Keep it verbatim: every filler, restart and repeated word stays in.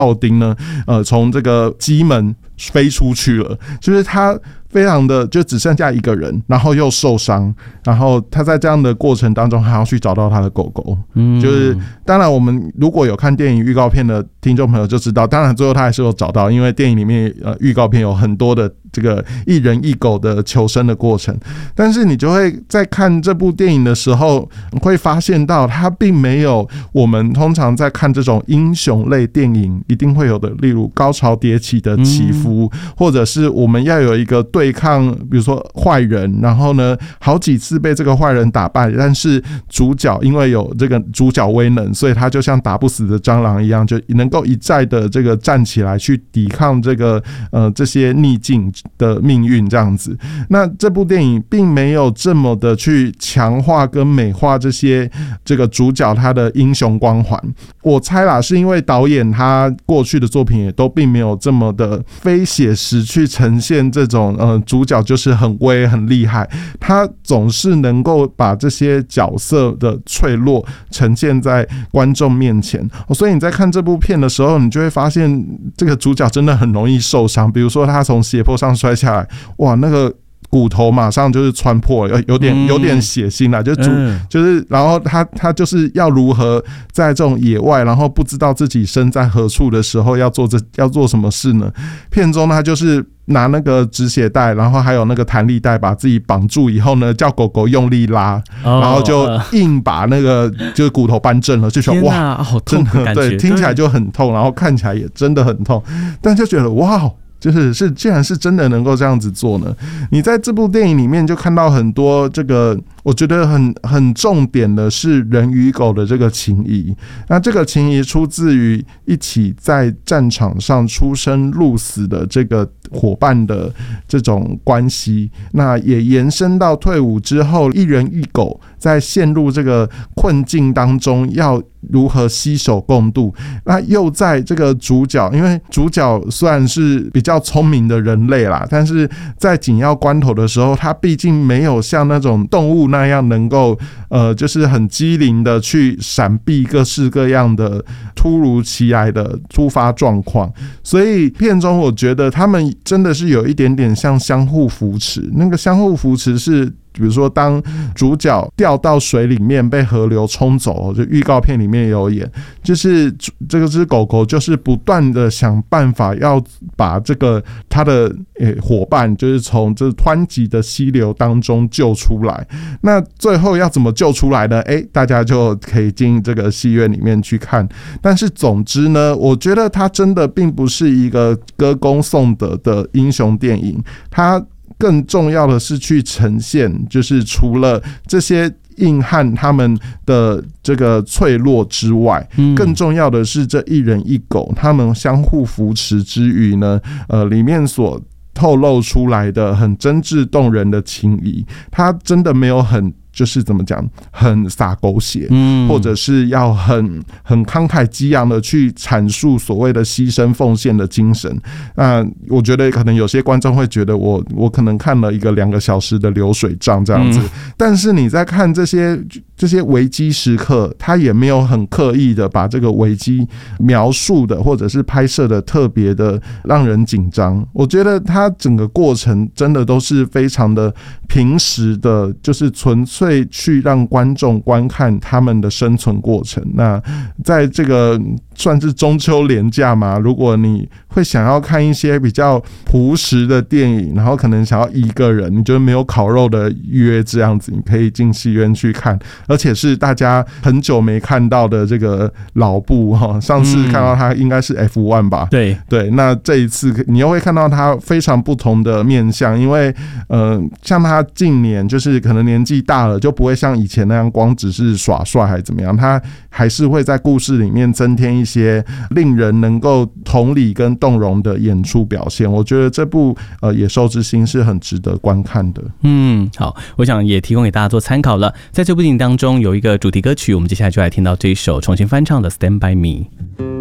奥丁呢，呃，从这个机门飞出去了，就是他非常的就只剩下一个人，然后又受伤，然后他在这样的过程当中还要去找到他的狗狗。嗯，就是当然我们如果有看电影预告片的听众朋友就知道，当然最后他还是有找到，因为电影里面呃预告片有很多的这个一人一狗的求生的过程，但是你就会在看这部电影的时候会发现到它并没有我们通常在看这种英雄类电影一定会有的，例如高潮迭起的起伏，嗯，或者是我们要有一个对抗比如说坏人，然后呢好几次被这个坏人打败，但是主角因为有这个主角威能，所以他就像打不死的蟑螂一样，就能够一再的这个站起来去抵抗这个呃这些逆境的命运这样子。那这部电影并没有这么的去强化跟美化这些这个主角他的英雄光环，我猜啦是因为导演他过去的作品也都并没有这么的非写实去呈现这种呃主角就是很威很厉害，他总是能够把这些角色的脆弱呈现在观众面前，所以你在看这部片的时候，你就会发现这个主角真的很容易受伤，比如说他从斜坡上摔下来，哇，那个骨头马上就是穿破，有点有点血腥啦，就主就是，然后他他就是要如何在这种野外，然后不知道自己身在何处的时候要做这要做什么事呢？片中他就是拿那个止血带，然后还有那个弹力带把自己绑住以后呢，叫狗狗用力拉，然后就硬把那个就是骨头扳正了，就觉得哇， 好痛的感觉， 对，听起来就很痛，然后看起来也真的很痛，但就觉得哇。就是是，竟然是真的能够这样子做呢？你在这部电影里面就看到很多这个，我觉得很很重点的是人与狗的这个情谊。那这个情谊出自于一起在战场上出生入死的这个伙伴的这种关系，那也延伸到退伍之后，一人一狗在陷入这个困境当中要如何携手共度。那又在这个主角，因为主角虽然是比较聪明的人类啦，但是在紧要关头的时候，他毕竟没有像那种动物那样能够呃，就是很机灵的去闪避各式各样的突如其来的突发状况，所以片中我觉得他们真的是有一点点像相互扶持。那个相互扶持是比如说当主角掉到水里面被河流冲走，就预告片里面也有演，就是这个只狗狗就是不断的想办法要把这个他的伙伴就是从这湍急的溪流当中救出来。那最后要怎么救出来呢？哎，大家就可以进这个戏院里面去看。但是总之呢，我觉得它真的并不是一个歌功颂德的英雄电影，它更重要的是去呈现，就是除了这些硬汉他们的这个脆弱之外，更重要的是这一人一狗他们相互扶持之余呢，呃，里面所透露出来的很真挚动人的情谊，它真的没有很就是怎么讲，很洒狗血，嗯，或者是要很很慷慨激昂的去阐述所谓的牺牲奉献的精神。那我觉得可能有些观众会觉得我我可能看了一个两个小时的流水账这样子，嗯，但是你在看这些这些危机时刻，他也没有很刻意的把这个危机描述的或者是拍摄的特别的让人紧张。我觉得他整个过程真的都是非常的平实的，就是纯粹所以去让观众观看他们的生存过程。那在这个算是中秋连假嘛，如果你会想要看一些比较朴实的电影，然后可能想要一个人，你觉得没有烤肉的约这样子，你可以进戏院去看，而且是大家很久没看到的这个老部哈，上次看到他应该是 F 一 吧， 对对，那这一次你又会看到他非常不同的面向，因为呃，像他近年就是可能年纪大了，就不会像以前那样光只是耍帅还是怎么样，他还是会在故事里面增添一些令人能够同理跟动容的演出表现。我觉得这部呃《野兽之心》是很值得观看的。 嗯，好，我想也提供给大家做参考了。在这部电影当中有一个主题歌曲，我们接下来就来听到这一首重新翻唱的《Stand by Me》。